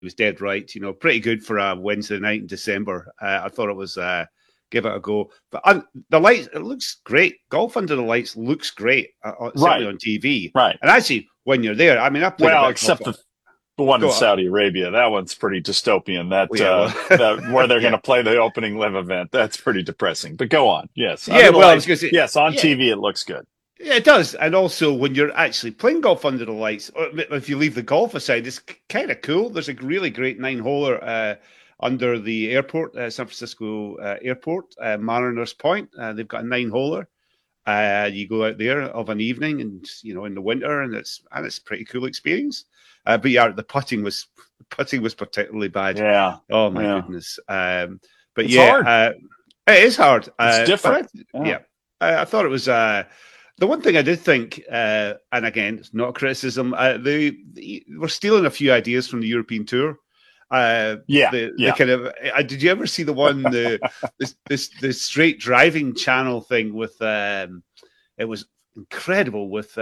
was dead right. Pretty good for a Wednesday night in December. I thought it was give it a go. But the lights, it looks great. Golf under the lights looks great, certainly Right, on TV. right. And actually, when you're there, I mean, I played a Well, bit of golf. except the one in Go on. Saudi Arabia. That one's pretty dystopian. Oh, yeah, well, That where they're going yeah. to play the opening live event. That's pretty depressing. But go on. Yes, Yeah, under the well, I was lights. going to say, Yes, on yeah, TV it looks good. yeah, it does. And also, when you're actually playing golf under the lights, or if you leave the golf aside, it's kind of cool. There's a really great nine-holer under the airport, San Francisco airport, Mariners Point. They've got a nine-holer. You go out there of an evening, and in the winter, and it's a pretty cool experience. But yeah, the putting was particularly bad. Yeah, Oh my yeah. goodness. But It's hard. it is hard. It's But different. Yeah. yeah, I thought it was. The one thing I did think, and again, it's not a criticism, we're stealing a few ideas from the European Tour. Yeah, The yeah. kind of did you ever see the one the straight driving channel thing with it was incredible with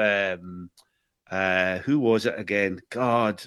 who was it again? God,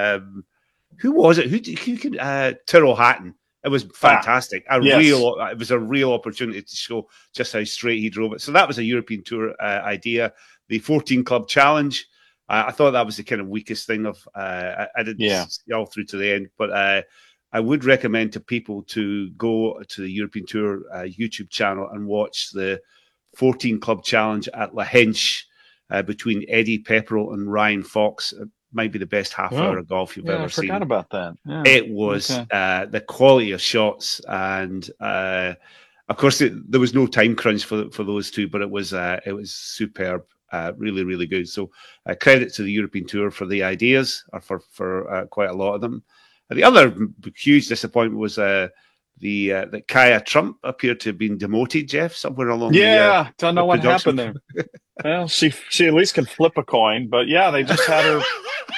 who was it? Who could Tyrrell Hatton? It was fantastic. Yes. It was a real opportunity to show just how straight he drove it. So that was a European Tour idea. The 14 Club Challenge. I thought that was the kind of weakest thing of. I didn't see all through to the end, but I would recommend to people to go to the European Tour YouTube channel and watch the 14 Club Challenge at La Henche between Eddie Pepperell and Ryan Fox. It might be the best half hour of golf you've Yeah, I ever forgot seen. about that. Yeah. It was the quality of shots, and of course there was no time crunch for those two, but it was superb, really really good. So credit to the European Tour for the ideas, or for quite a lot of them. And the other huge disappointment was that Kaya Trump appeared to have been demoted, Jeff, somewhere along Don't the know what production. happened there. Well, she at least can flip a coin, but yeah, they just had her.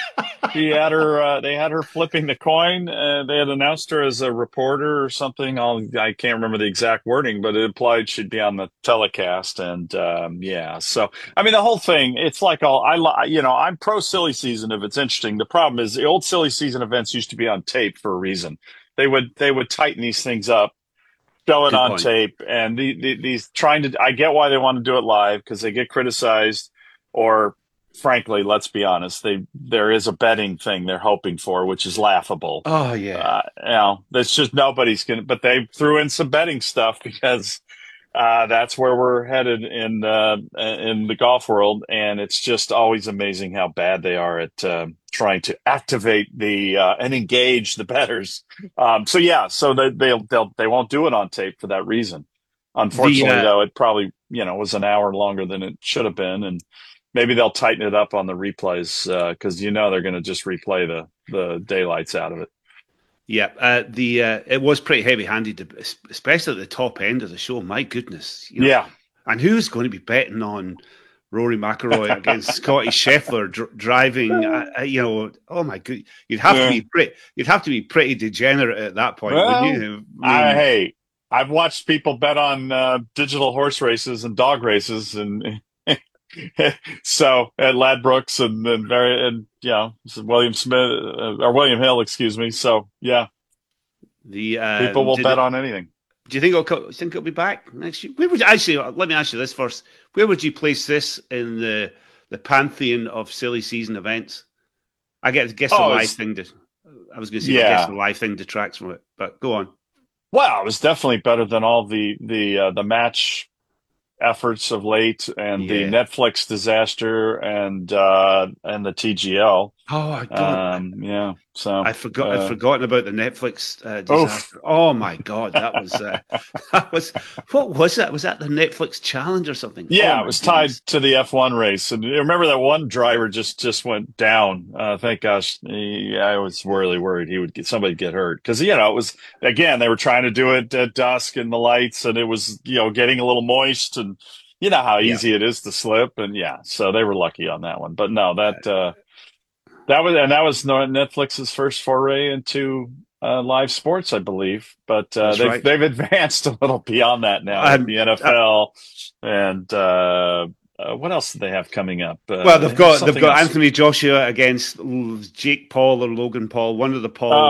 They had her flipping the coin. They had announced her as a reporter or something. I can't remember the exact wording, but it implied she'd be on the telecast. And yeah, so I mean, the whole thing. It's like I'm pro silly season if it's interesting. The problem is the old silly season events used to be on tape for a reason. They would tighten these things up, show it Good on point. tape, and these trying to. I get why they want to do it live because they get criticized, or frankly, let's be honest, there is a betting thing they're hoping for, which is laughable. Oh yeah. That's just nobody's gonna. But they threw in some betting stuff because that's where we're headed in the golf world, and it's just always amazing how bad they are at trying to activate the and engage the bettors. So yeah, so they won't do it on tape for that reason. The Unfortunately, though, it probably was an hour longer than it should have been, and maybe they'll tighten it up on the replays because they're going to just replay the daylights out of it. Yeah, it was pretty heavy-handed, especially at the top end of the show. My goodness, Yeah. And who's going to be betting on Rory McIlroy against Scotty Scheffler driving? Oh my god, you'd have to be pretty degenerate at that point, Well, wouldn't you? I mean, hey, I've watched people bet on digital horse races and dog races, and so at Ladbrokes William Smith or William Hill, excuse me. So yeah, people will bet on anything. Do you think it'll be back next year? Let me ask you this first. Where would you place this in the pantheon of silly season events? I guess the live thing. I was going to say, I guess the live thing detracts from it, but go on. Well, it was definitely better than all the match efforts of late, and the Netflix disaster, and the TGL. Oh God! Yeah. So I'd forgotten about the Netflix disaster. Oh my God, that was what was that? Was that the Netflix challenge or something? Yeah, it was tied to the F1 race, and you remember that one driver just went down. Thank gosh, I was really worried somebody get hurt because it was, again, they were trying to do it at dusk in the lights, and it was getting a little moist, and you know how easy it is to slip, and so they were lucky on that one. But no, that was Netflix's first foray into live sports, I believe. But they've advanced a little beyond that now with the NFL and what else do they have coming up? Well, they've got else. Anthony Joshua against Jake Paul or Logan Paul, one of the Pauls.